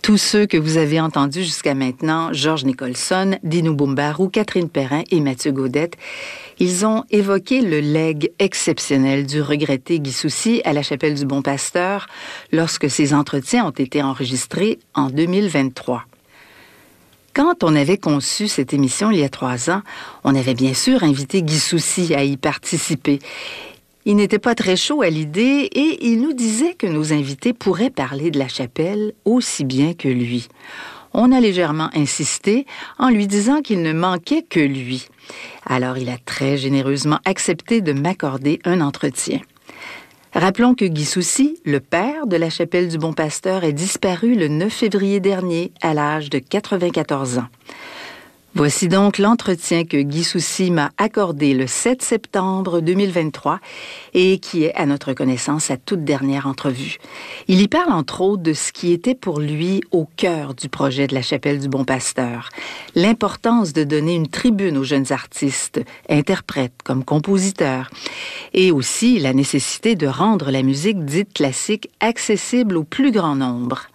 Tous ceux que vous avez entendus jusqu'à maintenant, Georges Nicholson, Dino Boumbarou, Catherine Perrin et Mathieu Gaudette, ils ont évoqué le legs exceptionnel du regretté Guy Soucy à la Chapelle du Bon Pasteur lorsque ces entretiens ont été enregistrés en 2023. Quand on avait conçu cette émission il y a 3 ans, on avait bien sûr invité Guy Soucy à y participer. Il n'était pas très chaud à l'idée et il nous disait que nos invités pourraient parler de la chapelle aussi bien que lui. On a légèrement insisté en lui disant qu'il ne manquait que lui. Alors il a très généreusement accepté de m'accorder un entretien. Rappelons que Guy Soucy, le père de la Chapelle du Bon Pasteur, est disparu le 9 février dernier à l'âge de 94 ans. Voici donc l'entretien que Guy Soucy m'a accordé le 7 septembre 2023 et qui est, à notre connaissance, sa toute dernière entrevue. Il y parle entre autres de ce qui était pour lui au cœur du projet de la Chapelle du Bon Pasteur, l'importance de donner une tribune aux jeunes artistes, interprètes comme compositeurs, et aussi la nécessité de rendre la musique dite classique accessible au plus grand nombre.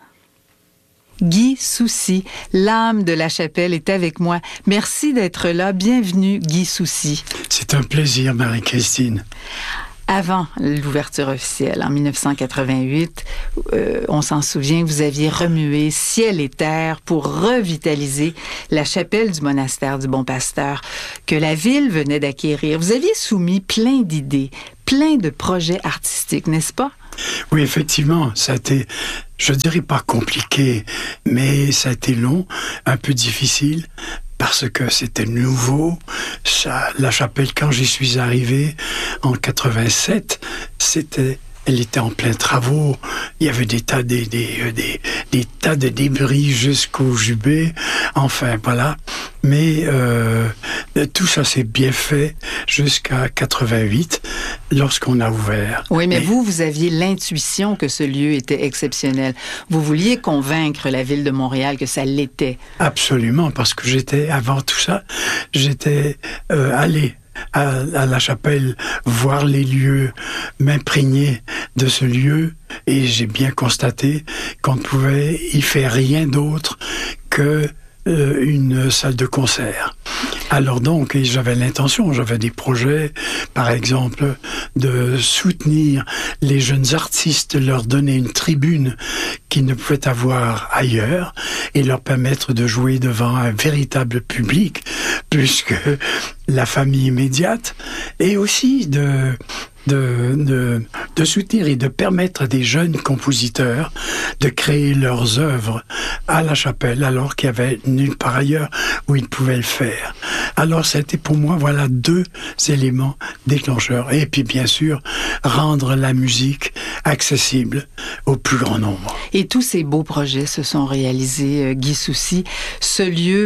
Guy Soucy, l'âme de la chapelle, est avec moi. Merci d'être là. Bienvenue, Guy Soucy. C'est un plaisir, Marie-Christine. Avant l'ouverture officielle, en 1988, on s'en souvient, vous aviez remué ciel et terre pour revitaliser la chapelle du monastère du Bon Pasteur que la ville venait d'acquérir. Vous aviez soumis plein d'idées, plein de projets artistiques, n'est-ce pas? Oui, effectivement, ça a été, je dirais pas compliqué, mais ça a été long, un peu difficile, parce que c'était nouveau. La chapelle, quand j'y suis arrivé en 87, elle était en plein travaux. Il y avait des tas de débris jusqu'au jubé. Enfin, voilà. Mais tout ça s'est bien fait jusqu'à 88, lorsqu'on a ouvert. Oui, mais vous aviez l'intuition que ce lieu était exceptionnel. Vous vouliez convaincre la ville de Montréal que ça l'était. Absolument, parce que avant tout ça, j'étais allé à la chapelle, voir les lieux, m'imprégner de ce lieu, et j'ai bien constaté qu'on ne pouvait y faire rien d'autre que une salle de concert. Alors donc, j'avais des projets, par exemple, de soutenir les jeunes artistes, leur donner une tribune qu'ils ne pouvaient avoir ailleurs et leur permettre de jouer devant un véritable public, plus que la famille immédiate, et aussi de soutenir et de permettre à des jeunes compositeurs de créer leurs œuvres à la chapelle, alors qu'il y avait nulle part ailleurs où ils pouvaient le faire. Alors, c'était pour moi, voilà 2 éléments déclencheurs. Et puis, bien sûr, rendre la musique accessible au plus grand nombre. Et tous ces beaux projets se sont réalisés, Guy Soucy. Ce lieu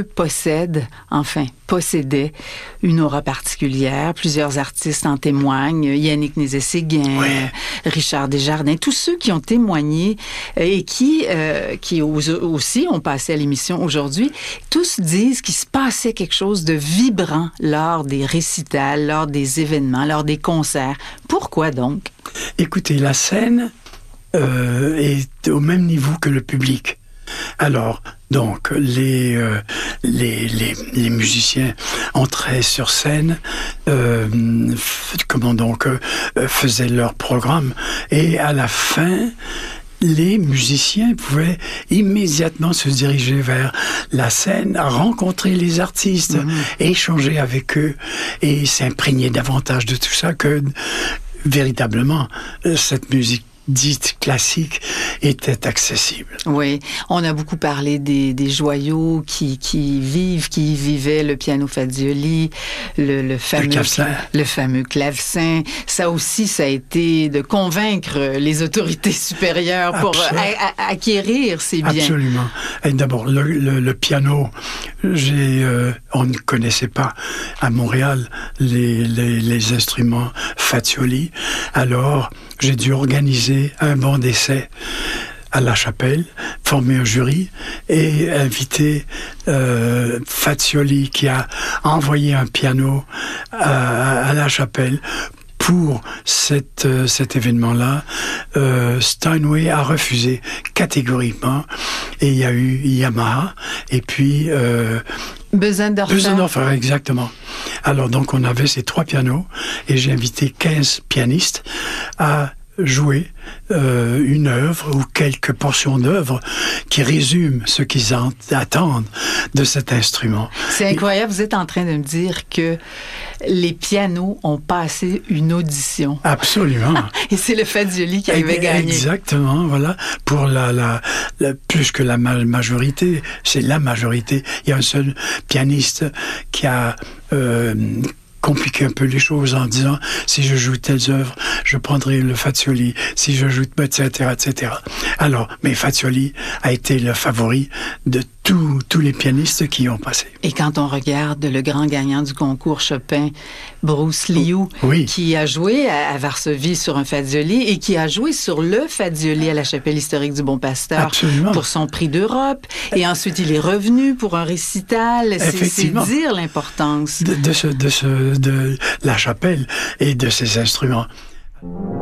possédait une aura particulière. Plusieurs artistes en témoignent. Yannick Nézet-Séguin, ouais. Richard Desjardins, tous ceux qui ont témoigné et qui aussi ont passé à l'émission aujourd'hui, tous disent qu'il se passait quelque chose de vibrant lors des récitals, lors des événements, lors des concerts. Pourquoi donc? Écoutez, la scène est au même niveau que le public. Alors, donc, les musiciens entraient sur scène, faisaient leur programme, et à la fin, les musiciens pouvaient immédiatement se diriger vers la scène, rencontrer les artistes, échanger avec eux, et s'imprégner davantage de tout ça que véritablement cette musique dite classique était accessible. Oui, on a beaucoup parlé des joyaux qui vivaient, le piano Fazioli, le fameux clavecin. Ça aussi, ça a été de convaincre les autorités supérieures pour acquérir ces biens. Absolument. Et d'abord, le piano, on ne connaissait pas à Montréal les instruments Fazioli. Alors, j'ai dû organiser un banc d'essai à la chapelle, former un jury et inviter Fazioli, qui a envoyé un piano à la chapelle pour cet événement-là. Steinway a refusé catégoriquement et il y a eu Yamaha, et puis... Bösendorfer, exactement. Alors, donc, on avait ces 3 pianos, et j'ai invité 15 pianistes à jouer une œuvre ou quelques portions d'œuvre qui résument ce qu'ils attendent de cet instrument. C'est incroyable, vous êtes en train de me dire que les pianos ont passé une audition. Absolument. Et c'est le Fazioli qui avait gagné. Exactement, voilà. Pour la plus que la majorité, c'est la majorité. Il y a un seul pianiste qui a... compliquer un peu les choses en disant si je joue telles œuvres, je prendrai le Fazioli, si je joue etc., etc. Alors, mais Fazioli a été le favori de tous les pianistes qui y ont passé. Et quand on regarde le grand gagnant du concours Chopin, Bruce Liu, oui, qui a joué à Varsovie sur un Fazioli et qui a joué sur le Fazioli à la Chapelle historique du Bon Pasteur absolument, pour son prix d'Europe. Et ensuite, il est revenu pour un récital. C'est dire l'importance de la chapelle et de ses instruments.